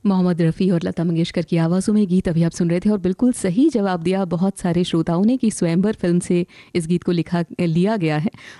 मोहम्मद रफ़ी और लता मंगेशकर की आवाज़ों में गीत अभी आप सुन रहे थे और बिल्कुल सही जवाब दिया बहुत सारे श्रोताओं ने कि स्वयंवर फिल्म से इस गीत को लिया गया है।